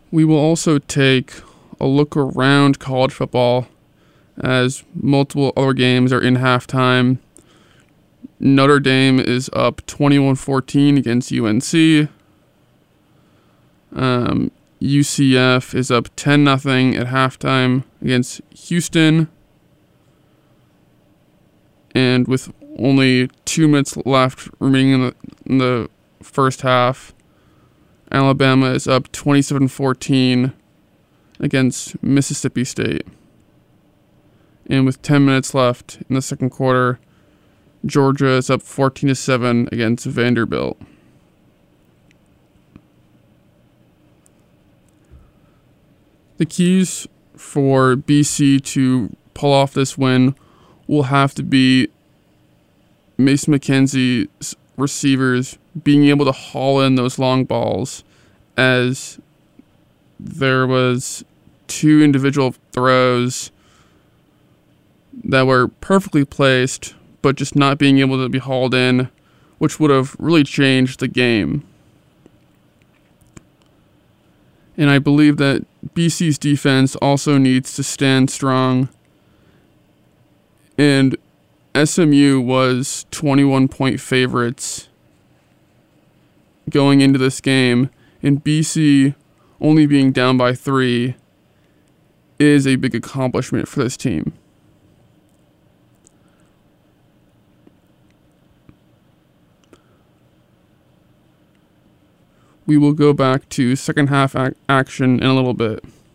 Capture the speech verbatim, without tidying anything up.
We will also take a look around college football as multiple other games are in halftime. Notre Dame is up twenty-one fourteen against U N C. Um, U C F is up ten nothing at halftime against Houston. And with only two minutes left remaining in the, in the first half, Alabama is up twenty-seven fourteen against Mississippi State. And with ten minutes left in the second quarter, Georgia is up fourteen to seven against Vanderbilt. The keys for B C to pull off this win will have to be Mason McKenzie's receivers being able to haul in those long balls, as there was two individual throws that were perfectly placed, but just not being able to be hauled in, which would have really changed the game. And I believe that B C's defense also needs to stand strong. And S M U was twenty-one point favorites going into this game, and B C only being down by three is a big accomplishment for this team. We will go back to second half ac- action in a little bit.